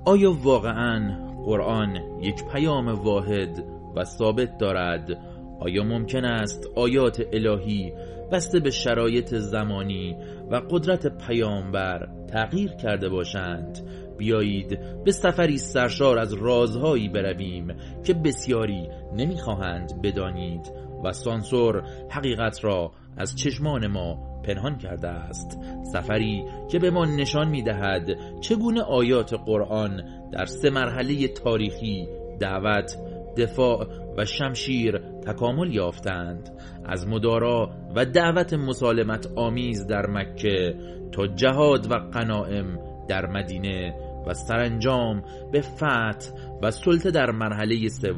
آیا واقعاً قرآن یک پیام واحد و ثابت دارد؟ آیا ممکن است آیات الهی بسته به شرایط زمانی و قدرت پیامبر تغییر کرده باشند؟ بیایید به سفری سرشار از رازهایی برویم که بسیاری نمیخواهند بدانید و سانسور حقیقت را از چشمان ما پنهان کرده است. سفری که به ما نشان می‌دهد چگونه آیات قرآن در 3 مرحله تاریخی، دعوت، دفاع و شمشیر تکامل یافتند، از مدارا و دعوت مسالمت آمیز در مکه تا جهاد و غنایم در مدینه و سرانجام به فتح و سلطه در مرحله 3.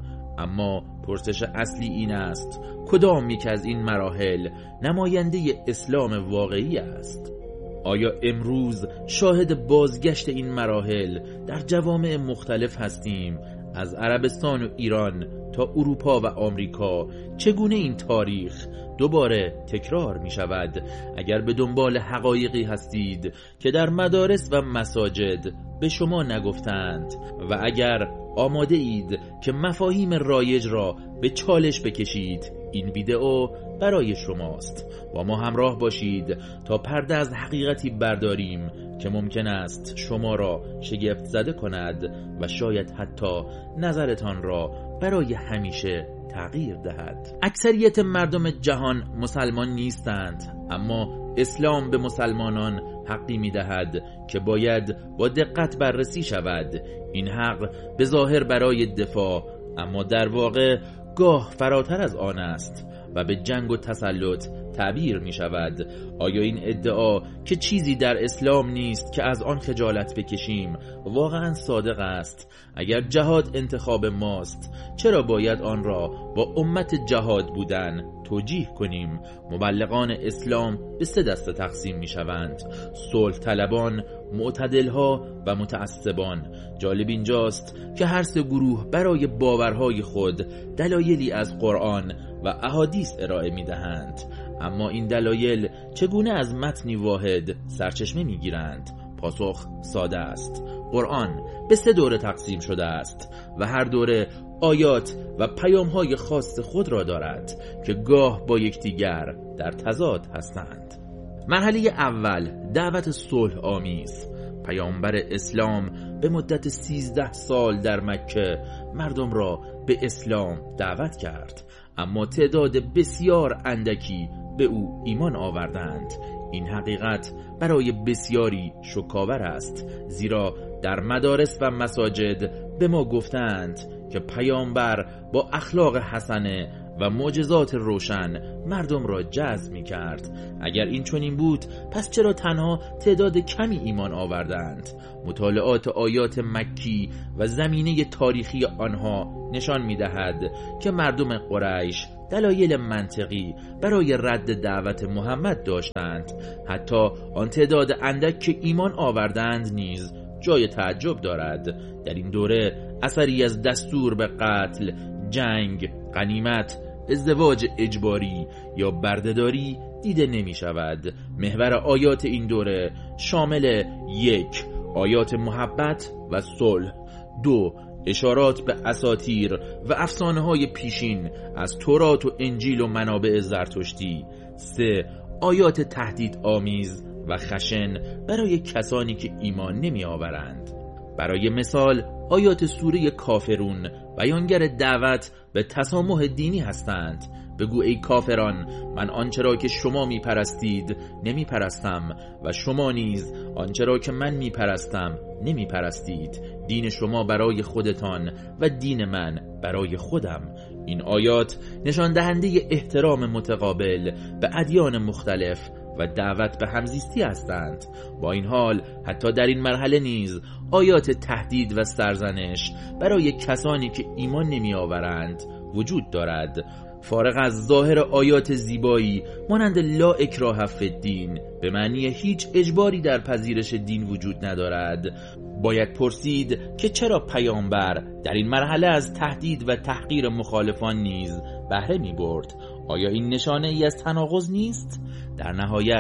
اما پرسش اصلی این است کدام یک از این مراحل نماینده اسلام واقعی است؟ آیا امروز شاهد بازگشت این مراحل در جوامع مختلف هستیم؟ از عربستان و ایران تا اروپا و آمریکا چگونه این تاریخ دوباره تکرار می شود؟ اگر به دنبال حقایقی هستید که در مدارس و مساجد به شما نگفتند و اگر آماده اید که مفاهیم رایج را به چالش بکشید، این ویدئو برای شماست. با ما همراه باشید تا پرده از حقیقتی برداریم که ممکن است شما را شگفت زده کند و شاید حتی نظرتان را برای همیشه تغییر دهد. اکثریت مردم جهان مسلمان نیستند، اما اسلام به مسلمانان حقی می‌دهد که باید با دقت بررسی شود. این حق به ظاهر برای دفاع، اما در واقع گاه فراتر از آن است و به جنگ و تسلط تعبیر می شود. آیا این ادعا که چیزی در اسلام نیست که از آن خجالت بکشیم واقعا صادق است؟ اگر جهاد انتخاب ماست، چرا باید آن را با امت جهاد بودن توجیه کنیم؟ مبلغان اسلام به 3 دسته تقسیم می شوند: صلح طلبان، معتدلها و متعصبان. جالب اینجاست که هر 3 گروه برای باورهای خود دلایلی از قرآن و احادیث ارائه می دهند. اما این دلایل چگونه از متنی واحد سرچشمه می گیرند؟ پاسخ ساده است. قرآن به 3 دوره تقسیم شده است و هر دوره آیات و پیام‌های خاص خود را دارد که گاه با یکدیگر در تضاد هستند. مرحله اول، دعوت صلح آمیز. پیامبر اسلام به مدت 13 سال در مکه مردم را به اسلام دعوت کرد، اما تعداد بسیار اندکی به او ایمان آوردند. این حقیقت برای بسیاری شک‌آور است، زیرا در مدارس و مساجد به ما گفتند که پیامبر با اخلاق حسنه و معجزات روشن مردم را جذب می کرد. اگر این چنین بود، پس چرا تنها تعداد کمی ایمان آوردند؟ مطالعات آیات مکی و زمینه تاریخی آنها نشان می دهد که مردم قریش دلایل منطقی برای رد دعوت محمد داشتند. حتی آن تعداد اندک که ایمان آوردند نیز جای تعجب دارد. در این دوره اثری از دستور به قتل، جنگ، غنیمت، ازدواج اجباری یا بردهداری دیده نمی شود. محور آیات این دوره شامل 1. آیات محبت و صلح، 2. اشارات به اساطیر و افسانه‌های پیشین از تورات و انجیل و منابع زرتشتی، 3. آیات تهدید آمیز و خشن برای کسانی که ایمان نمی آورند. برای مثال آیات سوره کافرون بیانگر دعوت به تسامح دینی هستند. بگو ای کافران، من آنچه را که شما می پرستید نمی پرستم و شما نیز آنچه را که من می پرستم نمی پرستید. دین شما برای خودتان و دین من برای خودم. این آیات نشان دهنده احترام متقابل به ادیان مختلف و دعوت به همزیستی هستند. با این حال حتی در این مرحله نیز آیات تهدید و سرزنش برای کسانی که ایمان نمی آورند وجود دارد. فارغ از ظاهر آیات زیبایی مانند لا اکراه فی الدین به معنی هیچ اجباری در پذیرش دین وجود ندارد، باید پرسید که چرا پیامبر در این مرحله از تهدید و تحقیر مخالفان نیز بهره می برد؟ آیا این نشانه ای از تناقض نیست؟ در نهایت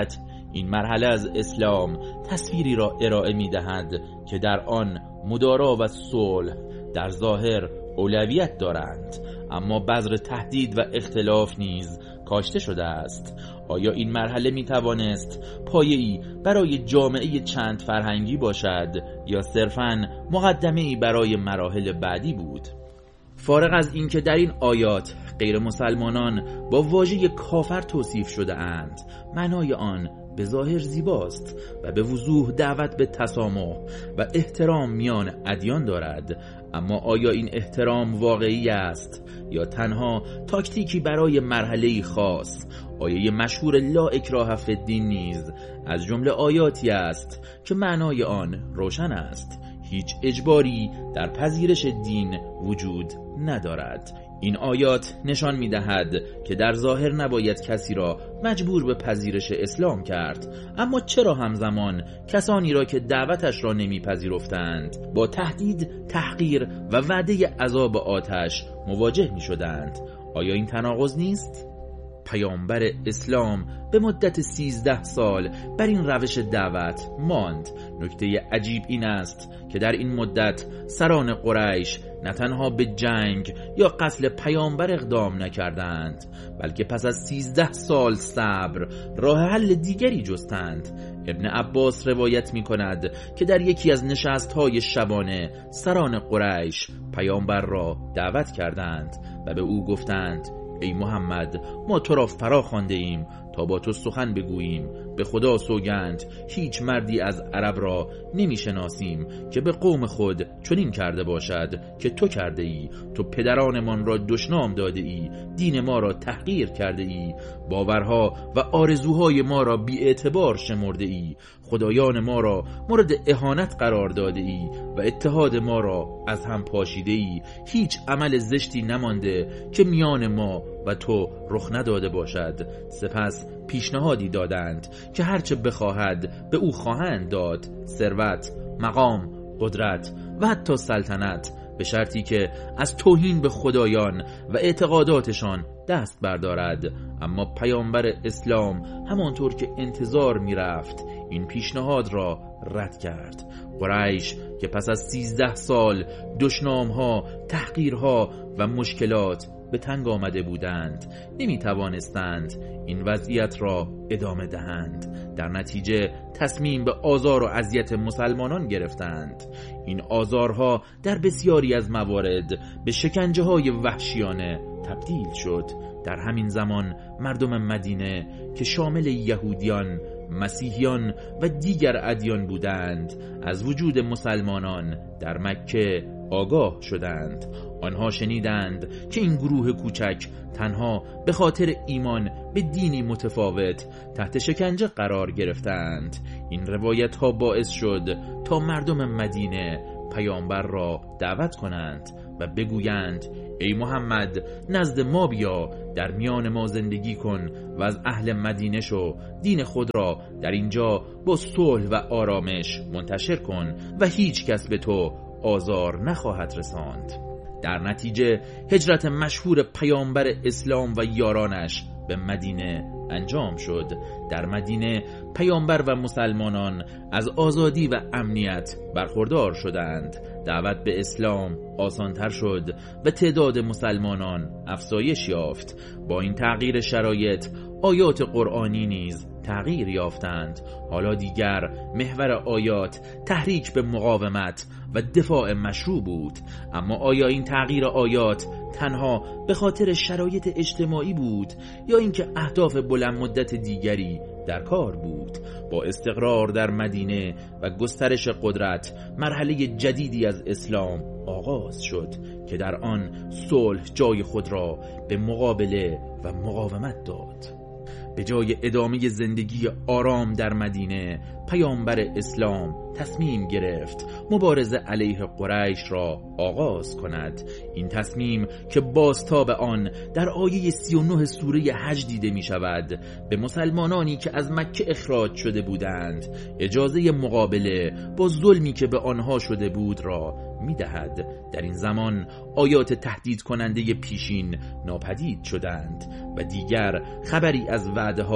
این مرحله از اسلام تصویری را ارائه می دهد که در آن مدارا و صلح در ظاهر اولویت دارند، اما بذر تهدید و اختلاف نیز کاشته شده است. آیا این مرحله می توانست پایه‌ای برای جامعه چند فرهنگی باشد یا صرفاً مقدمه‌ای برای مراحل بعدی بود؟ فارغ از اینکه در این آیات غیر مسلمانان با واژه کافر توصیف شده اند، معنای آن به ظاهر زیباست و به وضوح دعوت به تسامح و احترام میان ادیان دارد. اما آیا این احترام واقعی است یا تنها تاکتیکی برای مرحله‌ای خاص؟ آیه مشهور لا اکراه فی الدین نیز از جمله آیاتی است که معنای آن روشن است. هیچ اجباری در پذیرش دین وجود ندارد. این آیات نشان می‌دهد که در ظاهر نباید کسی را مجبور به پذیرش اسلام کرد، اما چرا همزمان کسانی را که دعوتش را نمی‌پذیرفتند با تهدید، تحقیر و وعده عذاب آتش مواجه می‌شدند؟ آیا این تناقض نیست؟ پیامبر اسلام به مدت 13 سال بر این روش دعوت ماند. نکته عجیب این است که در این مدت سران قریش نه تنها به جنگ یا قتل پیامبر اقدام نکردند، بلکه پس از 13 سال صبر راه حل دیگری جستند. ابن عباس روایت می کند که در یکی از نشست‌های شبانه سران قریش پیامبر را دعوت کردند و به او گفتند: ای محمد، ما تو را فرا خوانده ایم تا با تو سخن بگوییم. به خدا سوگند هیچ مردی از عرب را نمیشناسیم که به قوم خود چنین کرده باشد که تو کرده ای. تو پدرانمان را دشنام داده ای، دین ما را تحقیر کرده ای، باورها و آرزوهای ما را بی اعتبار شمرده ای، خدایان ما را مورد اهانت قرار داده ای و اتحاد ما را از هم پاشیده ای. هیچ عمل زشتی نمانده که میان ما و تو رخ نداده باشد. سپس پیشنهادی دادند که هرچه بخواهد به او خواهند داد: ثروت، مقام، قدرت و حتی سلطنت، به شرطی که از توهین به خدایان و اعتقاداتشان دست بردارد. اما پیامبر اسلام همانطور که انتظار می رفت این پیشنهاد را رد کرد. قریش که پس از 13 سال دشنامها، تحقیرها و مشکلات به تنگ آمده بودند، نمی توانستند این وضعیت را ادامه دهند. در نتیجه تصمیم به آزار و اذیت مسلمانان گرفتند. این آزارها در بسیاری از موارد به شکنجه های وحشیانه تبدیل شد. در همین زمان مردم مدینه که شامل یهودیان، مسیحیان و دیگر ادیان بودند، از وجود مسلمانان در مکه آگاه شدند. آنها شنیدند که این گروه کوچک تنها به خاطر ایمان به دینی متفاوت تحت شکنجه قرار گرفتند. این روایت ها باعث شد تا مردم مدینه پیامبر را دعوت کنند و بگویند: ای محمد، نزد ما بیا، در میان ما زندگی کن و از اهل مدینه شو. دین خود را در اینجا با صلح و آرامش منتشر کن و هیچ کس به تو آزار نخواهد رساند. در نتیجه هجرت مشهور پیامبر اسلام و یارانش به مدینه انجام شد. در مدینه پیامبر و مسلمانان از آزادی و امنیت برخوردار شدند. دعوت به اسلام آسانتر شد و تعداد مسلمانان افزایش یافت. با این تغییر شرایط آیات قرآنی نیز تغییر یافتند. حالا دیگر محور آیات تحریک به مقاومت و دفاع مشروع بود. اما آیا این تغییر آیات تنها به خاطر شرایط اجتماعی بود یا اینکه اهداف بلند مدت دیگری در کار بود؟ با استقرار در مدینه و گسترش قدرت، مرحله جدیدی از اسلام آغاز شد که در آن صلح جای خود را به مقابله و مقاومت داد. به جای ادامه زندگی آرام در مدینه، پیامبر اسلام تصمیم گرفت مبارزه علیه قریش را آغاز کند. این تصمیم که بازتاب آن در آیه 39 سوره حج دیده می شود، به مسلمانانی که از مکه اخراج شده بودند اجازه مقابله با ظلمی که به آنها شده بود را می دهد. در این زمان آیات تهدید کننده پیشین ناپدید شدند و دیگر خبری از وعده ها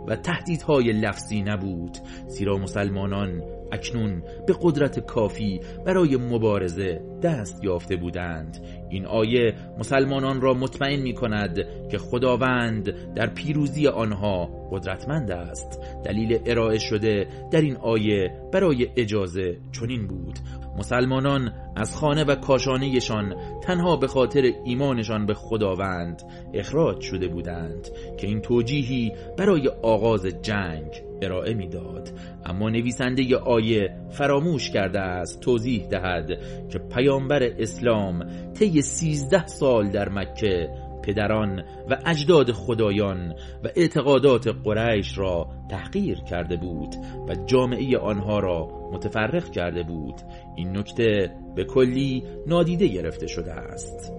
و تهدیدهای لفظی نبود، زیرا مسلمانان اکنون به قدرت کافی برای مبارزه دست یافته بودند. این آیه مسلمانان را مطمئن می کند که خداوند در پیروزی آنها قدرتمند است. دلیل ارائه شده در این آیه برای اجازه چنین بود: مسلمانان از خانه و کاشانه‌شان تنها به خاطر ایمانشان به خداوند اخراج شده بودند که این توجیهی برای آغاز جنگ ارائه میداد. اما نویسنده آیه فراموش کرده است توضیح دهد که پیامبر اسلام طی 13 سال در مکه پدران و اجداد خدایان و اعتقادات قریش را تحقیر کرده بود و جامعه آنها را متفرق کرده بود. این نکته به کلی نادیده گرفته شده است.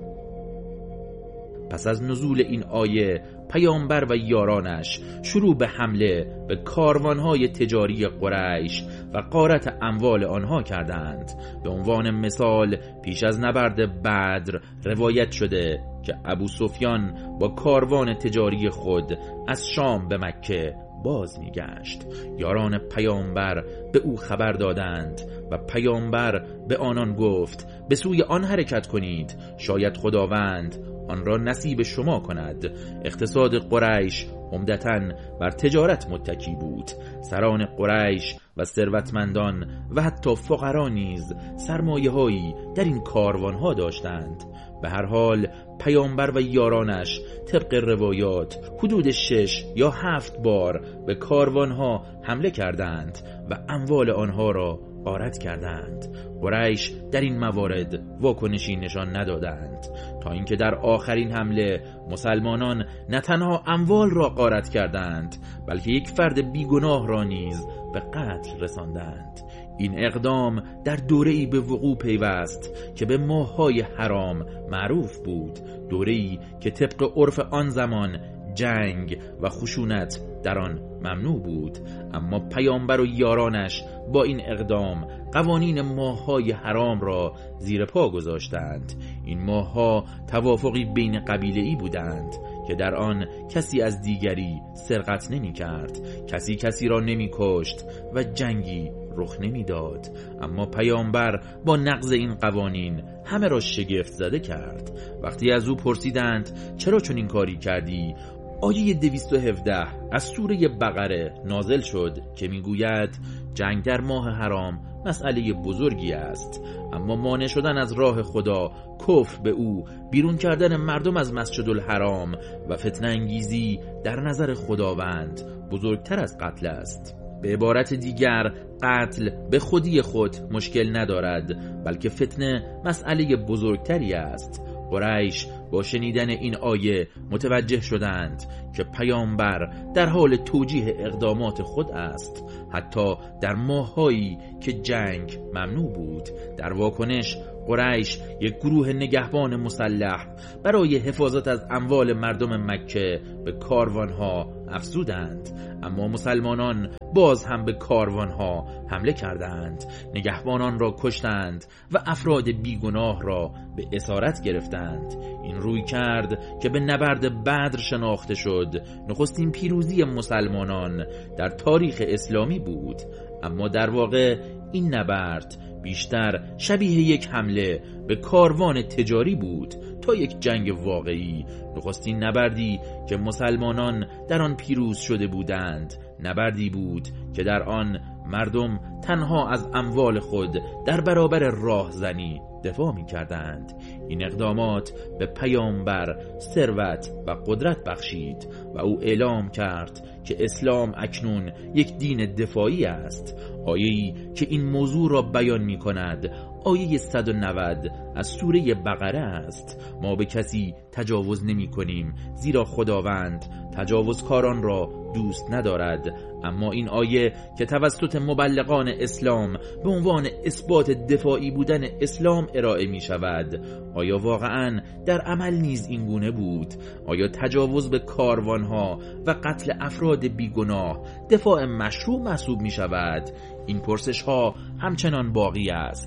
پس از نزول این آیه پیامبر و یارانش شروع به حمله به کاروانهای تجاری قریش و غارت اموال آنها کردند. به عنوان مثال پیش از نبرد بدر روایت شده که ابو سفیان با کاروان تجاری خود از شام به مکه باز میگشت. یاران پیامبر به او خبر دادند و پیامبر به آنان گفت به سوی آن حرکت کنید، شاید خداوند آن را نصیب شما کند. اقتصاد قریش عمدتاً بر تجارت متکی بود. سران قریش و ثروتمندان و حتی فقرا نیز سرمایه‌هایی در این کاروانها داشتند. به هر حال پیامبر و یارانش طبق روایات حدود 6 یا 7 بار به کاروانها حمله کردند و اموال آنها را غارت کردند. قریش در این موارد واکنشی نشان ندادند تا اینکه در آخرین حمله مسلمانان نه تنها اموال را غارت کردند بلکه یک فرد بیگناه را نیز به قتل رساندند. این اقدام در دوره‌ای به وقوع پیوست که به ماه‌های حرام معروف بود، دوره‌ای که طبق عرف آن زمان جنگ و خشونت در آن ممنوع بود. اما پیامبر و یارانش با این اقدام قوانین ماه‌های حرام را زیر پا گذاشتند. این ماه‌ها توافقی بین قبیله‌ای بودند که در آن کسی از دیگری سرقت نمی کرد، کسی را نمی کشت و جنگی رخ نمی داد. اما پیامبر با نقض این قوانین همه را شگفت زده کرد. وقتی از او پرسیدند چرا چنین کاری کردی، آیه 217 از سوره بقره نازل شد که میگوید جنگ در ماه حرام مسئله بزرگی است، اما مانع شدن از راه خدا، کفر به او، بیرون کردن مردم از مسجد الحرام و فتنه انگیزی در نظر خداوند بزرگتر از قتل است. به عبارت دیگر قتل به خودی خود مشکل ندارد بلکه فتنه مسئله بزرگتری است. قریش با شنیدن این آیه متوجه شدند که پیامبر در حال توجیه اقدامات خود است، حتی در ماه‌هایی که جنگ ممنوع بود. در واکنش قریش یک گروه نگهبان مسلح برای حفاظت از اموال مردم مکه به کاروانها افزودند، اما مسلمانان باز هم به کاروانها حمله کردند، نگهبانان را کشتند و افراد بیگناه را به اسارت گرفتند. این روی کرد که به نبرد بدر شناخته شد، نخستین پیروزی مسلمانان در تاریخ اسلامی بود. اما در واقع این نبرد بیشتر شبیه یک حمله به کاروان تجاری بود تا یک جنگ واقعی. نخستین نبردی که مسلمانان در آن پیروز شده بودند، نبردی بود که در آن مردم تنها از اموال خود در برابر راهزنی دفاع می کردند. این اقدامات به پیامبر ثروت و قدرت بخشید و او اعلام کرد که اسلام اکنون یک دین دفاعی است. آیه‌ای که این موضوع را بیان می کند آیه 190 از سوره بقره است. ما به کسی تجاوز نمی کنیم زیرا خداوند تجاوزکاران را دوست ندارد. اما این آیه که توسط مبلغان اسلام به عنوان اثبات دفاعی بودن اسلام ارائه می شود، آیا واقعاً در عمل نیز این گونه بود؟ آیا تجاوز به کاروانها و قتل افراد بیگناه دفاع مشروع محسوب می شود؟ این پرسش ها همچنان باقی است.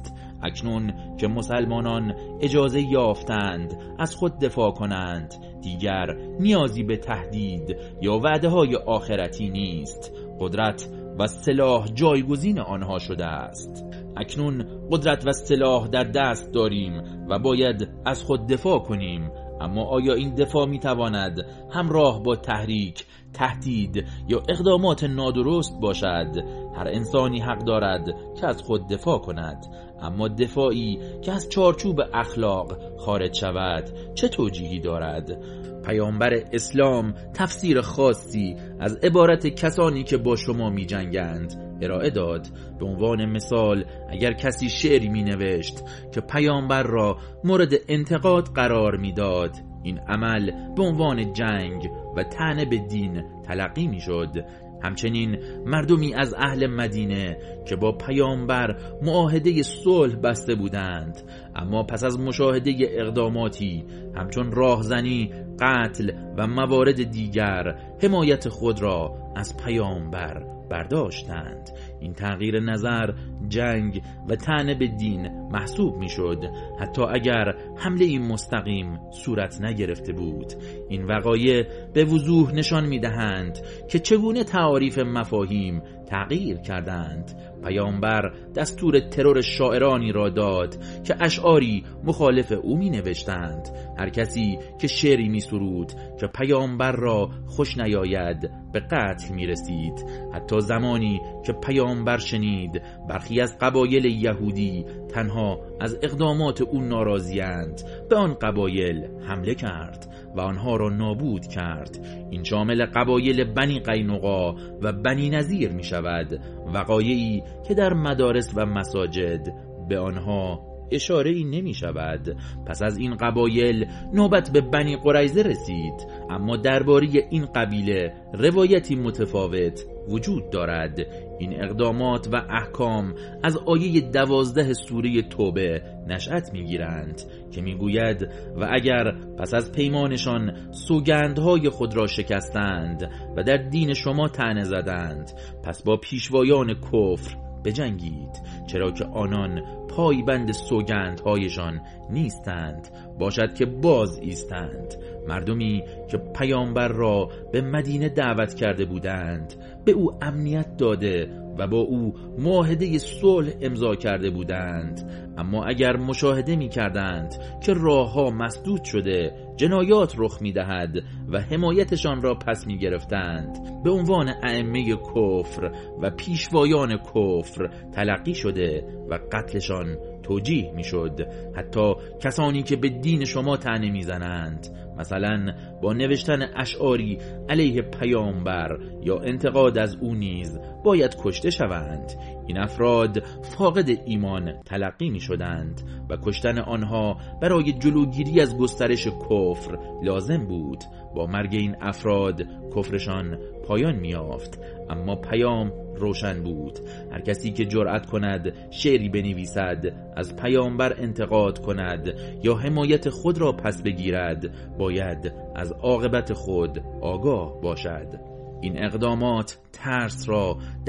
اکنون که مسلمانان اجازه یافتند از خود دفاع کنند، دیگر نیازی به تهدید یا وعده های آخرتی نیست. قدرت و سلاح جایگزین آنها شده است. اکنون قدرت و سلاح در دست داریم و باید از خود دفاع کنیم. اما آیا این دفاع میتواند همراه با تحریک، تهدید یا اقدامات نادرست باشد؟ هر انسانی حق دارد که از خود دفاع کند، اما دفاعی که از چارچوب اخلاق خارج شود چه توجیهی دارد؟ پیامبر اسلام تفسیر خاصی از عبارت کسانی که با شما می جنگند ارائه داد. به عنوان مثال اگر کسی شعری می نوشت که پیامبر را مورد انتقاد قرار می داد، این عمل به عنوان جنگ و طعنه به دین تلقی می شد. همچنین مردمی از اهل مدینه که با پیامبر معاهده صلح بسته بودند، اما پس از مشاهده اقداماتی همچون راهزنی، قتل و موارد دیگر حمایت خود را از پیامبر برداشتند. این تغییر نظر جنگ و طعنه به دین محسوب می شد، حتی اگر حمله این مستقیم صورت نگرفته بود. این وقایع به وضوح نشان می دهند که چگونه تعاریف مفاهیم تغییر کردند. پیامبر دستور ترور شاعرانی را داد که اشعاری مخالف او می نوشتند. هر کسی که شعری می سرود که پیامبر را خوش نیاید به قتل می رسید. حتی زمانی که پیامبر شنید برخی از قبایل یهودی تنها از اقدامات او ناراضی‌اند، به آن قبایل حمله کرد و آنها را نابود کرد. این شامل قبایل بنی قینقاع و بنی نضیر می شود، وقایعی که در مدارس و مساجد به آنها اشاره ای نمی شود. پس از این قبایل نوبت به بنی قریظه رسید، اما درباره این قبیله روایتی متفاوت وجود دارد. این اقدامات و احکام از آیه 12 سوره توبه نشأت میگیرند که میگوید و اگر پس از پیمانشان سوگندهای خود را شکستند و در دین شما طعنه زدند، پس با پیشوایان کفر بجنگید، چرا که آنان پایبند سوگندهایشان نیستند، باشد که باز ایستند. مردمی که پیامبر را به مدینه دعوت کرده بودند به او امنیت داده و با او معاهده صلح امضا کرده بودند، اما اگر مشاهده می کردند که راهها مسدود شده، جنایات رخ می دهد و حمایتشان را پس می گرفتند، به عنوان ائمه کفر و پیشوایان کفر تلقی شده و قتلشان توجیه می شد. حتی کسانی که به دین شما طعنه می زنند، مثلا با نوشتن اشعاری علیه پیامبر یا انتقاد از او نیز باید کشته شوند. این افراد فاقد ایمان تلقی می شدند و کشتن آنها برای جلوگیری از گسترش کفر لازم بود. با مرگ این افراد کفرشان پایان می یافت، اما پیام روشن بود. هر کسی که جرأت کند شعری بنویسد، از پیامبر انتقاد کند یا حمایت خود را پس بگیرد، باید از عاقبت خود آگاه باشد. این اقدامات ترس را